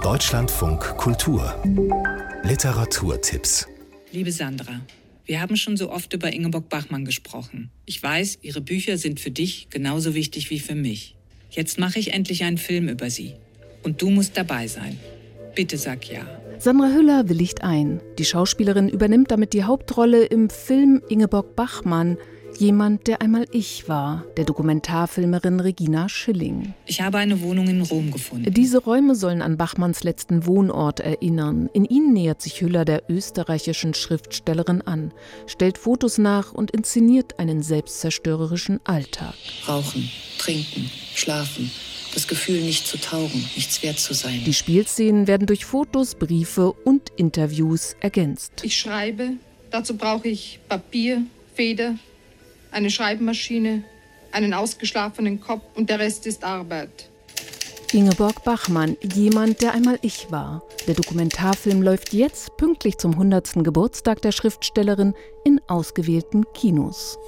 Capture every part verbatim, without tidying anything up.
Deutschlandfunk Kultur Literaturtipps. Liebe Sandra, wir haben schon so oft über Ingeborg Bachmann gesprochen. Ich weiß, ihre Bücher sind für dich genauso wichtig wie für mich. Jetzt mache ich endlich einen Film über sie. Und du musst dabei sein. Bitte sag ja. Sandra Hüller willigt ein. Die Schauspielerin übernimmt damit die Hauptrolle im Film Ingeborg Bachmann, Jemand, der einmal ich war, der Dokumentarfilmerin Regina Schilling. Ich habe eine Wohnung in Rom gefunden. Diese Räume sollen an Bachmanns letzten Wohnort erinnern. In ihnen nähert sich Hüller der österreichischen Schriftstellerin an, stellt Fotos nach und inszeniert einen selbstzerstörerischen Alltag. Rauchen, trinken, schlafen. Das Gefühl, nicht zu taugen, nichts wert zu sein. Die Spielszenen werden durch Fotos, Briefe und Interviews ergänzt. Ich schreibe, dazu brauche ich Papier, Feder, eine Schreibmaschine, einen ausgeschlafenen Kopf und der Rest ist Arbeit. Ingeborg Bachmann, Jemand, der einmal ich war. Der Dokumentarfilm läuft jetzt pünktlich zum hundertsten Geburtstag der Schriftstellerin in ausgewählten Kinos.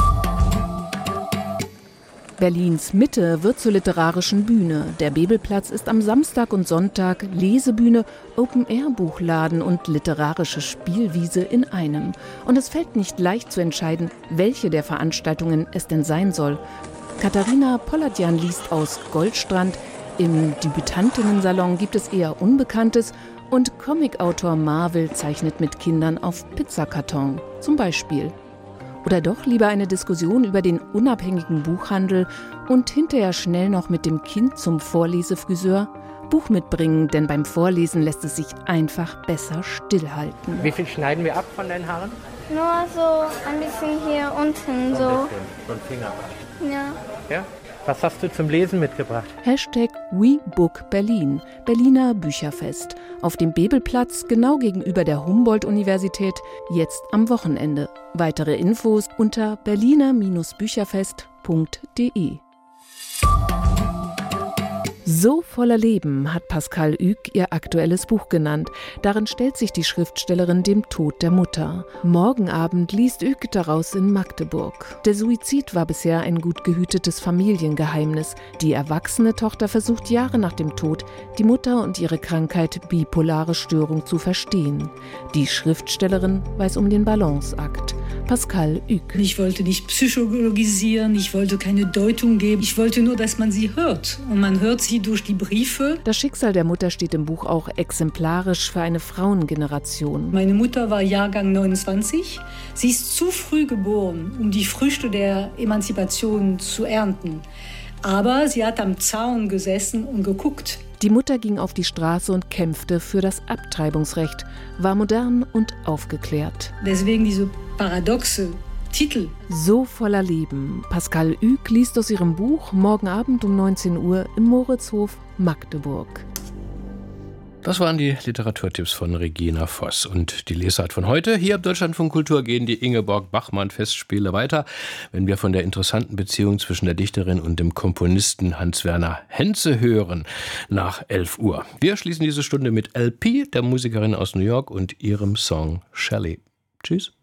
Berlins Mitte wird zur literarischen Bühne. Der Bebelplatz ist am Samstag und Sonntag Lesebühne, Open-Air-Buchladen und literarische Spielwiese in einem. Und es fällt nicht leicht zu entscheiden, welche der Veranstaltungen es denn sein soll. Katharina Polladjan liest aus Goldstrand, im Debütantinnensalon gibt es eher Unbekanntes und Comicautor Marvel zeichnet mit Kindern auf Pizzakarton, zum Beispiel. Oder doch lieber eine Diskussion über den unabhängigen Buchhandel und hinterher schnell noch mit dem Kind zum Vorlesefriseur? Buch mitbringen, denn beim Vorlesen lässt es sich einfach besser stillhalten. Wie viel schneiden wir ab von deinen Haaren? Nur so ein bisschen hier unten so. Ein bisschen, so ein Fingerabdruck. Ja. Ja? Was hast du zum Lesen mitgebracht? Hashtag WeBookBerlin, Berliner Bücherfest. Auf dem Bebelplatz, genau gegenüber der Humboldt-Universität, jetzt am Wochenende. Weitere Infos unter berliner Bindestrich bücherfest punkt de. So voller Leben hat Pascal Ück ihr aktuelles Buch genannt. Darin stellt sich die Schriftstellerin dem Tod der Mutter. Morgen Abend liest Ück daraus in Magdeburg. Der Suizid war bisher ein gut gehütetes Familiengeheimnis. Die erwachsene Tochter versucht Jahre nach dem Tod, die Mutter und ihre Krankheit bipolare Störung zu verstehen. Die Schriftstellerin weiß um den Balanceakt. Pascal Ück. Ich wollte nicht psychologisieren, ich wollte keine Deutung geben. Ich wollte nur, dass man sie hört. Und man hört sie durch die Briefe. Das Schicksal der Mutter steht im Buch auch exemplarisch für eine Frauengeneration. Meine Mutter war Jahrgang neunundzwanzig. Sie ist zu früh geboren, um die Früchte der Emanzipation zu ernten. Aber sie hat am Zaun gesessen und geguckt. Die Mutter ging auf die Straße und kämpfte für das Abtreibungsrecht, war modern und aufgeklärt. Deswegen diese paradoxe Titel. So voller Leben. Pascal Ück liest aus ihrem Buch morgen Abend um neunzehn Uhr im Moritzhof Magdeburg. Das waren die Literaturtipps von Regina Voss. Und die Lesart von heute. Hier im Deutschlandfunk Kultur gehen die Ingeborg Bachmann-Festspiele weiter, wenn wir von der interessanten Beziehung zwischen der Dichterin und dem Komponisten Hans-Werner Henze hören, nach elf Uhr. Wir schließen diese Stunde mit L P, der Musikerin aus New York, und ihrem Song Shelley. Tschüss.